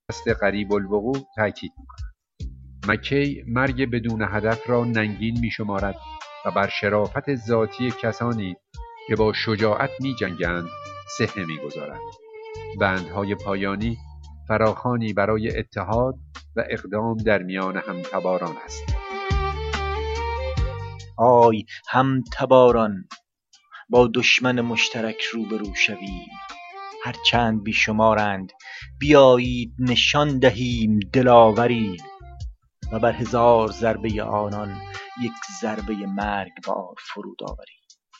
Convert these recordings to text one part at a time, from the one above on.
دست قریب الوقوع تأکید می‌کند. مکی مرگ بدون هدف را ننگین می‌شمارد و بر شرافت ذاتی کسانی که با شجاعت می‌جنگند صحه می‌گذارد. بندهای پایانی فراخوانی برای اتحاد و اقدام در میان همتباران است. آی همتباران، با دشمن مشترک روبرو شویم. هرچند بیشمارند بیایید نشان دهیم دلاوری، و بر 1000 ضربه آنان یک ضربه مرگبار فرود آوریم.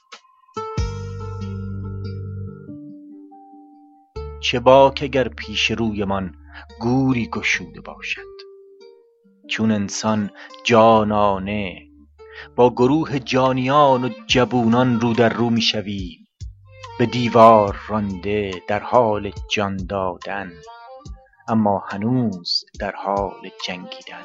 چه باک اگر پیش رویمان گوری گشوده باشد. چون انسان جانانه با گروه جانیان و جوونان رو در رو می شویم، به دیوار رانده در حال جان دادن، اما هنوز در حال جنگیدن.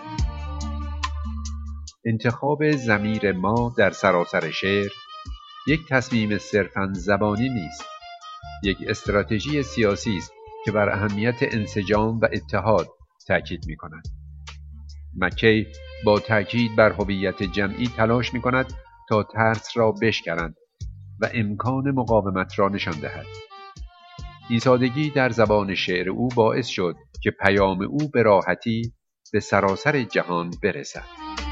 انتخاب ضمیر ما در سراسر شعر یک تصمیم صرفاً زبانی نیست، یک استراتژی سیاسی است که بر اهمیت انسجام و اتحاد تأکید می‌کند. مکی با تأکید بر هویت جمعی تلاش می‌کند تا ترس را بشکند و امکان مقاومت را نشان دهد. این سادگی در زبان شعر او باعث شد که پیام او به راحتی به سراسر جهان برسد.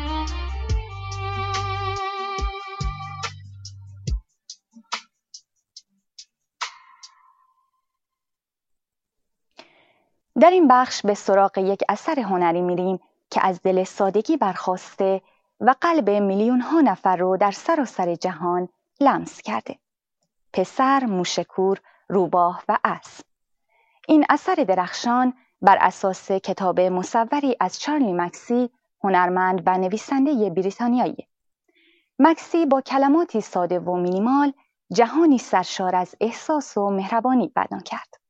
در این بخش به سراغ یک اثر هنری میریم که از دل سادگی برخاسته و قلب میلیون‌ها نفر رو در سراسر جهان لمس کرده. پسر، موشکور، روباه و اسب. این اثر درخشان بر اساس کتاب مصوری از چارلی مکسی، هنرمند و نویسنده بریتانیایی. مکسی با کلماتی ساده و مینیمال جهانی سرشار از احساس و مهربانی بیان کرد.